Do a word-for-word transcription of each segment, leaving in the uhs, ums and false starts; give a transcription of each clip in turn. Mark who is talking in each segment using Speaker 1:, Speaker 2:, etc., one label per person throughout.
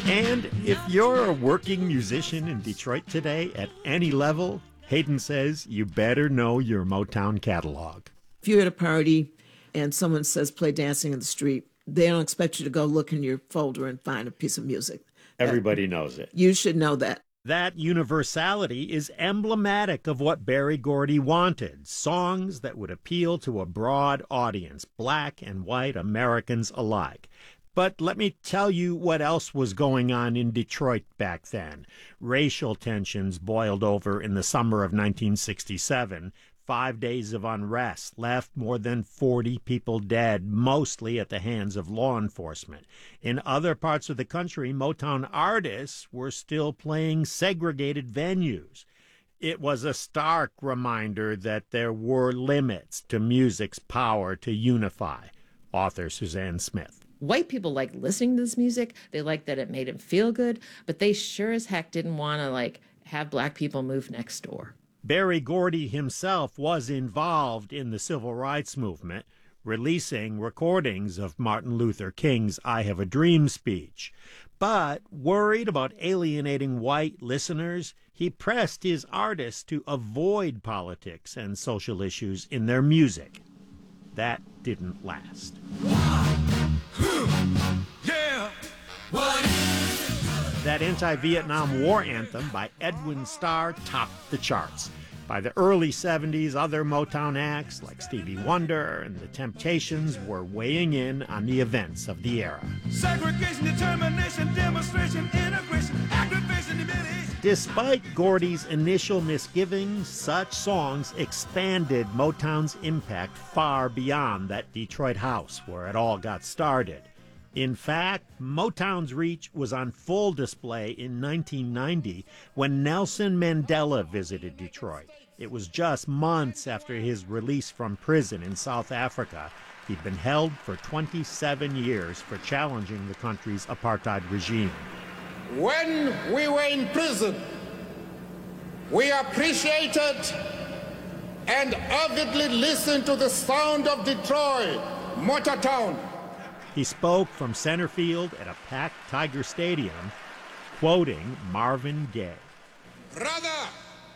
Speaker 1: And if you're a working musician in Detroit today at any level, Hayden says you better know your Motown catalog.
Speaker 2: If you're at a party and someone says play Dancing in the Street, they don't expect you to go look in your folder and find a piece of music.
Speaker 1: Everybody that, knows it.
Speaker 2: You should know that.
Speaker 1: That universality is emblematic of what Berry Gordy wanted, songs that would appeal to a broad audience, black and white Americans alike. But let me tell you what else was going on in Detroit back then. Racial tensions boiled over in the summer of nineteen sixty-seven. Five days of unrest left more than forty people dead, mostly at the hands of law enforcement. In other parts of the country, Motown artists were still playing segregated venues. It was a stark reminder that there were limits to music's power to unify. Author Suzanne Smith.
Speaker 3: White people liked listening to this music. They liked that it made them feel good, but they sure as heck didn't want to, like, have black people move next door.
Speaker 1: Berry Gordy himself was involved in the civil rights movement, releasing recordings of Martin Luther King's I Have a Dream speech. But worried about alienating white listeners, he pressed his artists to avoid politics and social issues in their music. That didn't last.
Speaker 4: Yeah. What?
Speaker 1: That anti-Vietnam War anthem by Edwin Starr topped the charts. By the early seventies, other Motown acts like Stevie Wonder and The Temptations were weighing in on the events of the era.
Speaker 4: Segregation, determination, demonstration, integration, activation, humiliation.
Speaker 1: Despite Gordy's initial misgivings, such songs expanded Motown's impact far beyond that Detroit house where it all got started. In fact, Motown's reach was on full display in nineteen ninety when Nelson Mandela visited Detroit. It was just months after his release from prison in South Africa. He'd been held for twenty-seven years for challenging the country's apartheid regime.
Speaker 5: When we were in prison, we appreciated and avidly listened to the sound of Detroit, Motown.
Speaker 1: He spoke from center field at a packed Tiger Stadium, quoting Marvin Gaye.
Speaker 5: Brother,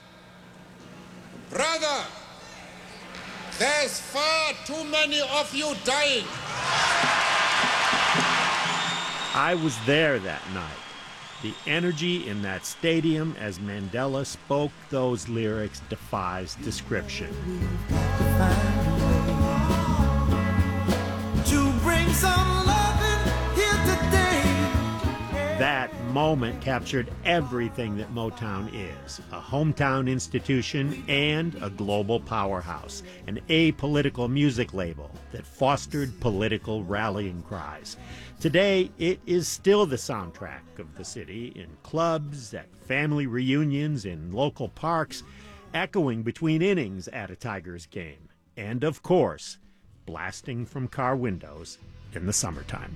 Speaker 5: brother, there's far too many of you dying.
Speaker 1: I was there that night. The energy in that stadium as Mandela spoke those lyrics defies description. That moment captured everything that Motown is, a hometown institution and a global powerhouse, an apolitical music label that fostered political rallying cries. Today, it is still the soundtrack of the city in clubs, at family reunions, in local parks, echoing between innings at a Tigers game, and of course, blasting from car windows in the summertime.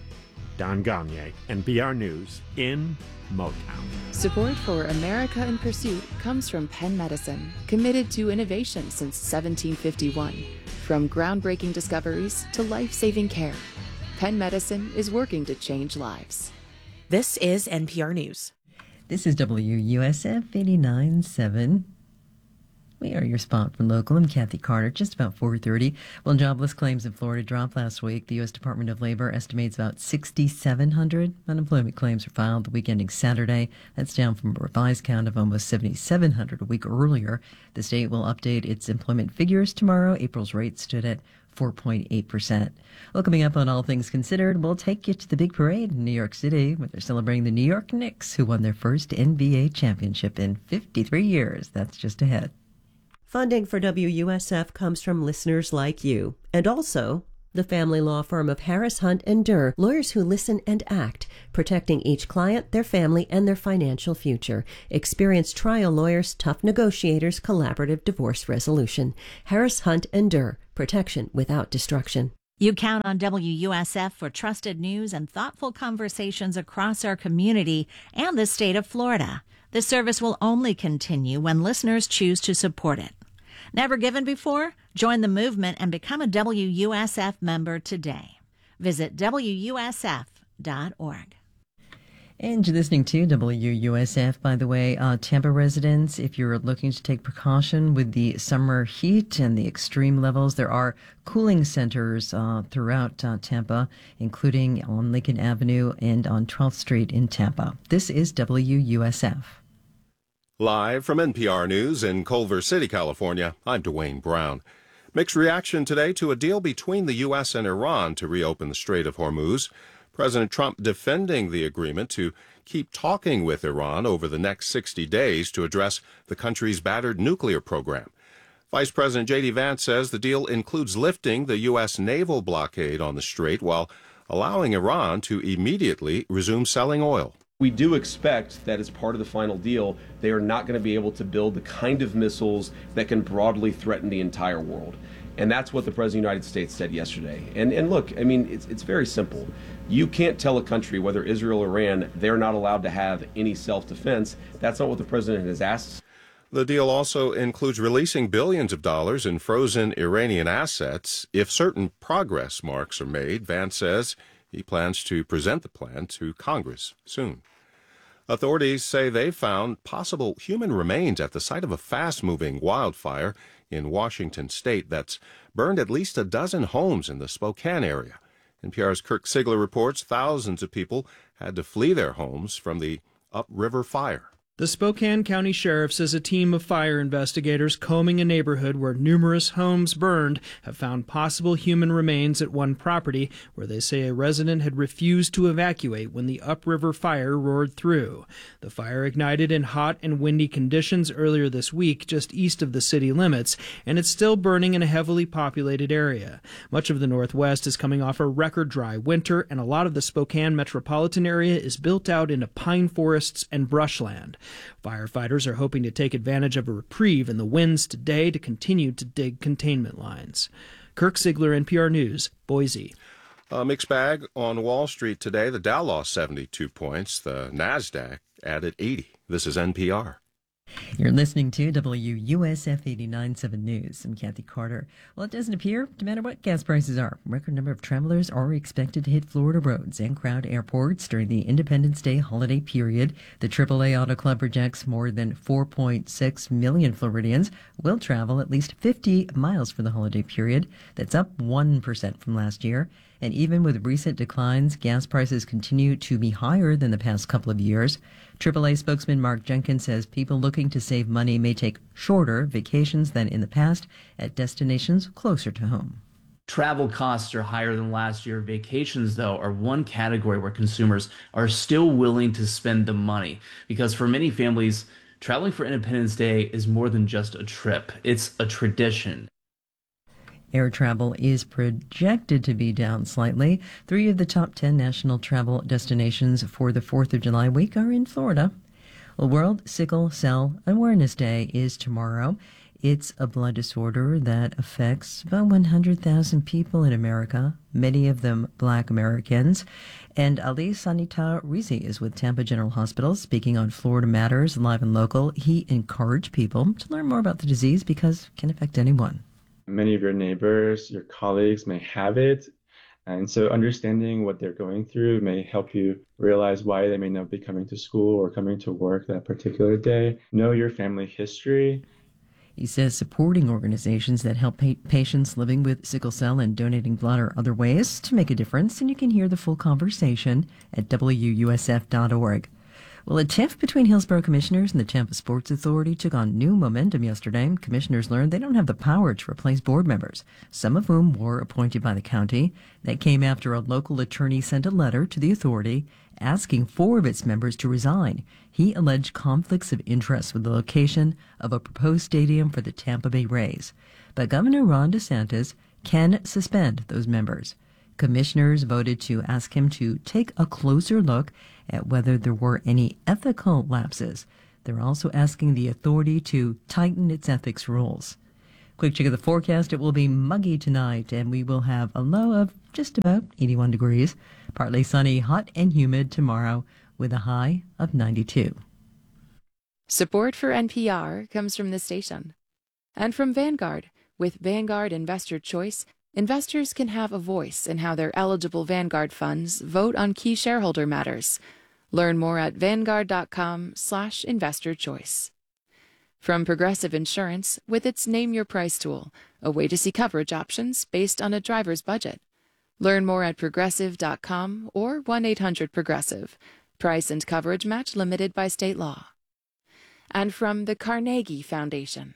Speaker 1: Don Gagné, N P R News, in Motown.
Speaker 6: Support for America in Pursuit comes from Penn Medicine, committed to innovation since seventeen fifty-one. From groundbreaking discoveries to life-saving care, Penn Medicine is working to change lives.
Speaker 7: This is N P R News.
Speaker 8: This is W U S F eighty-nine point seven. We are your spot for local. I'm Kathy Carter. Just about four thirty. Well, jobless claims in Florida dropped last week. The U S Department of Labor estimates about six thousand seven hundred unemployment claims were filed the week ending Saturday. That's down from a revised count of almost seven thousand seven hundred a week earlier. The state will update its employment figures tomorrow. April's rate stood at four point eight percent. Well, coming up on All Things Considered, we'll take you to the big parade in New York City, where they're celebrating the New York Knicks, who won their first N B A championship in fifty-three years. That's just ahead.
Speaker 7: Funding for W U S F comes from listeners like you, and also the family law firm of Harris, Hunt and Durr, lawyers who listen and act, protecting each client, their family, and their financial future. Experienced trial lawyers, tough negotiators, collaborative divorce resolution. Harris, Hunt and Durr, protection without destruction.
Speaker 9: You count on W U S F for trusted news and thoughtful conversations across our community and the state of Florida. This service will only continue when listeners choose to support it. Never given before? Join the movement and become a W U S F member today. Visit W U S F dot org.
Speaker 8: And you're listening to W U S F, by the way. Uh, Tampa residents, if you're looking to take precaution with the summer heat and the extreme levels, there are cooling centers uh, throughout uh, Tampa, including on Lincoln Avenue and on twelfth Street in Tampa. This is W U S F.
Speaker 10: Live from N P R News in Culver City, California, I'm Dwayne Brown. Mixed reaction today to a deal between the U S and Iran to reopen the Strait of Hormuz. President Trump defending the agreement to keep talking with Iran over the next sixty days to address the country's battered nuclear program. Vice President J D Vance says the deal includes lifting the U S naval blockade on the strait while allowing Iran to immediately resume selling oil.
Speaker 11: We do expect that as part of the final deal, they are not going to be able to build the kind of missiles that can broadly threaten the entire world. And that's what the President of the United States said yesterday. And and look, I mean, it's, it's very simple. You can't tell a country, whether Israel or Iran, they're not allowed to have any self-defense. That's not what the President has asked.
Speaker 10: The deal also includes releasing billions of dollars in frozen Iranian assets if certain progress marks are made. Vance says he plans to present the plan to Congress soon. Authorities say they found possible human remains at the site of a fast-moving wildfire in Washington state that's burned at least a dozen homes in the Spokane area. N P R's Kirk Sigler reports thousands of people had to flee their homes from the upriver fire.
Speaker 12: The Spokane County Sheriff says a team of fire investigators combing a neighborhood where numerous homes burned have found possible human remains at one property where they say a resident had refused to evacuate when the upriver fire roared through. The fire ignited in hot and windy conditions earlier this week just east of the city limits, and it's still burning in a heavily populated area. Much of the Northwest is coming off a record dry winter, and a lot of the Spokane metropolitan area is built out into pine forests and brushland. Firefighters are hoping to take advantage of a reprieve in the winds today to continue to dig containment lines. Kirk Sigler, N P R News, Boise.
Speaker 10: A mixed bag on Wall Street today. The Dow lost seventy-two points. The NASDAQ added eighty. This is N P R.
Speaker 8: You're listening to W U S F eighty-nine point seven News. I'm Kathy Carter. Well, it doesn't appear, no matter what gas prices are, a record number of travelers are expected to hit Florida roads and crowd airports during the Independence Day holiday period. The triple A Auto Club projects more than four point six million Floridians will travel at least fifty miles for the holiday period. That's up one percent from last year. And even with recent declines, gas prices continue to be higher than the past couple of years. triple A spokesman Mark Jenkins says people looking to save money may take shorter vacations than in the past at destinations closer to home.
Speaker 13: Travel costs are higher than last year. Vacations, though, are one category where consumers are still willing to spend the money, because for many families, traveling for Independence Day is more than just a trip. It's a tradition.
Speaker 8: Air travel is projected to be down slightly. Three of the top ten national travel destinations for the fourth of July week are in Florida. Well, World Sickle Cell Awareness Day is tomorrow. It's a blood disorder that affects about one hundred thousand people in America, many of them Black Americans. And Ali Sanita Rizi is with Tampa General Hospital speaking on Florida Matters, live and local. He encouraged people to learn more about the disease because it can affect anyone.
Speaker 14: Many of your neighbors, your colleagues may have it. And so understanding what they're going through may help you realize why they may not be coming to school or coming to work that particular day. Know your family history.
Speaker 8: He says supporting organizations that help pa- patients living with sickle cell and donating blood are other ways to make a difference. And you can hear the full conversation at W U S F dot org. Well, a tiff between Hillsborough commissioners and the Tampa Sports Authority took on new momentum yesterday. Commissioners learned they don't have the power to replace board members, some of whom were appointed by the county. That came after a local attorney sent a letter to the authority asking four of its members to resign. He alleged conflicts of interest with the location of a proposed stadium for the Tampa Bay Rays. But Governor Ron DeSantis can suspend those members. Commissioners voted to ask him to take a closer look at whether there were any ethical lapses. They're also asking the authority to tighten its ethics rules. Quick check of the forecast. It will be muggy tonight, and we will have a low of just about eighty-one degrees. Partly sunny, hot and humid tomorrow with a high of ninety-two.
Speaker 6: Support for N P R comes from the station and from Vanguard. With Vanguard Investor Choice, investors can have a voice in how their eligible Vanguard funds vote on key shareholder matters. Learn more at vanguard.com slash investor choice. From Progressive Insurance, with its Name Your Price tool, a way to see coverage options based on a driver's budget. Learn more at progressive dot com or one eight hundred progressive. Price and coverage match limited by state law. And from the Carnegie Foundation.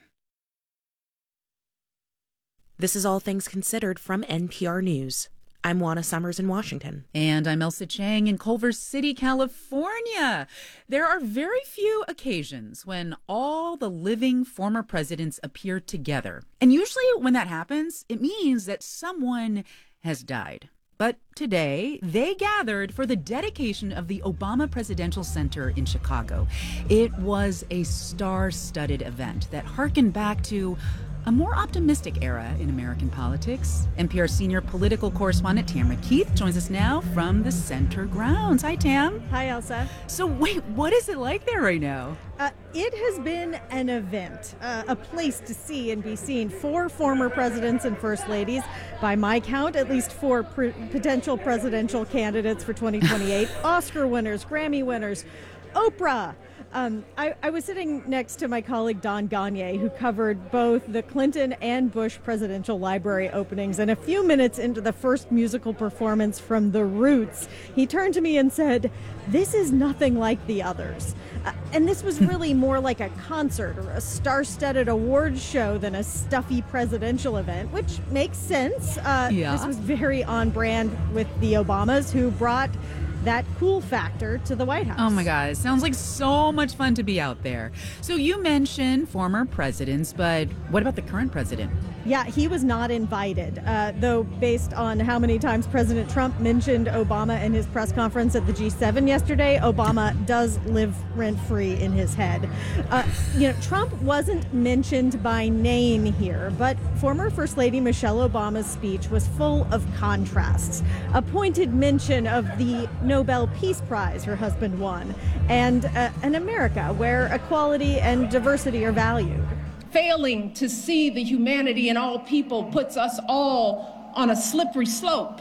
Speaker 15: This is All Things Considered from N P R News. I'm Juana Summers in Washington.
Speaker 16: And I'm Elsa Chang in Culver City, California. There are very few occasions when all the living former presidents appear together. And usually when that happens, it means that someone has died. But today, they gathered for the dedication of the Obama Presidential Center in Chicago. It was a star-studded event that harkened back to a more optimistic era in American politics. N P R senior political correspondent Tamara Keith joins us now from the center grounds. Hi, Tam.
Speaker 17: Hi, Elsa.
Speaker 16: So wait, what is it like there right now?
Speaker 17: Uh, it has been an event, uh, a place to see and be seen. Four former presidents and first ladies. By my count, at least four pr- potential presidential candidates for twenty twenty-eight. Oscar winners, Grammy winners, Oprah. Um, I, I was sitting next to my colleague Don Gagne, who covered both the Clinton and Bush presidential library openings. And a few minutes into the first musical performance from The Roots, he turned to me and said, "This is nothing like the others." Uh, and this was really more like a concert or a star-studded awards show than a stuffy presidential event, which makes sense. Uh,
Speaker 16: yeah.
Speaker 17: This was very on brand with the Obamas, who brought that cool factor to the White House.
Speaker 16: Oh my God, it sounds like so much fun to be out there. So you mentioned former presidents, but what about the current president?
Speaker 17: Yeah, he was not invited, uh, though based on how many times President Trump mentioned Obama in his press conference at the G seven yesterday, Obama does live rent-free in his head. Uh, you know, Trump wasn't mentioned by name here, but former First Lady Michelle Obama's speech was full of contrasts. A pointed mention of the Nobel Peace Prize her husband won, and uh, an America where equality and diversity are valued.
Speaker 18: Failing to see the humanity in all people puts us all on a slippery slope,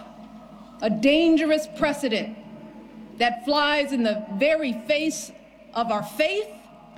Speaker 18: a dangerous precedent that flies in the very face of our faith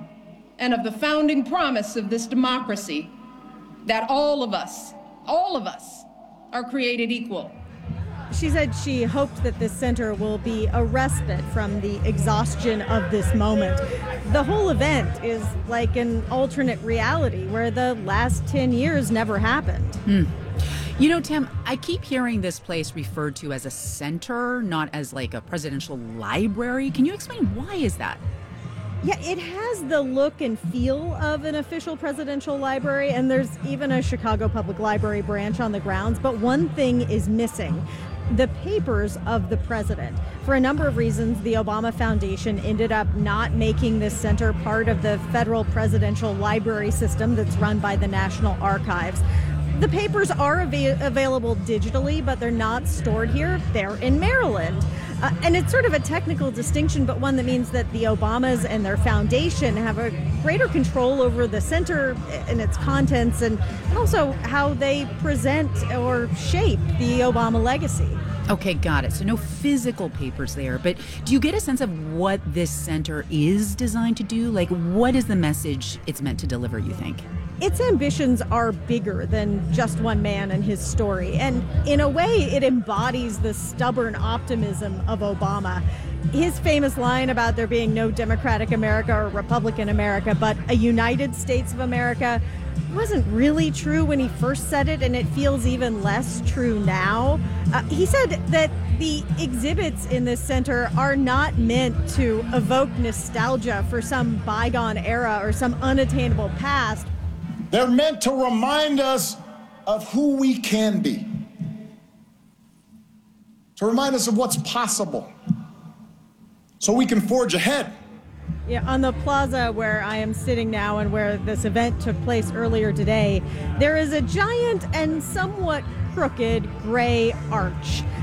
Speaker 18: and of the founding promise of this democracy, that all of us, all of us, are created equal.
Speaker 17: She said she hoped that this center will be a respite from the exhaustion of this moment. The whole event is like an alternate reality where the last ten years never happened.
Speaker 16: Hmm. You know, Tim, I keep hearing this place referred to as a center, not as like a presidential library. Can you explain why is that?
Speaker 17: Yeah, it has the look and feel of an official presidential library, and there's even a Chicago Public Library branch on the grounds, but one thing is missing: the papers of the president. For a number of reasons, the Obama Foundation ended up not making this center part of the federal presidential library system that's run by the National Archives. The papers are av- available digitally, but they're not stored here. They're in Maryland. Uh, and it's sort of a technical distinction, but one that means that the Obamas and their foundation have a greater control over the center and its contents, and also how they present or shape the Obama legacy.
Speaker 16: Okay, got it. So no physical papers there, but do you get a sense of what this center is designed to do? Like, what is the message it's meant to deliver, you think?
Speaker 17: Its ambitions are bigger than just one man and his story. And in a way, it embodies the stubborn optimism of Obama. His famous line about there being no Democratic America or Republican America, but a United States of America, wasn't really true when he first said it, and it feels even less true now. Uh, he said that the exhibits in this center are not meant to evoke nostalgia for some bygone era or some unattainable past.
Speaker 19: They're meant to remind us of who we can be, to remind us of what's possible, so we can forge ahead.
Speaker 17: Yeah, on the plaza where I am sitting now and where this event took place earlier today, there is a giant and somewhat crooked gray arch.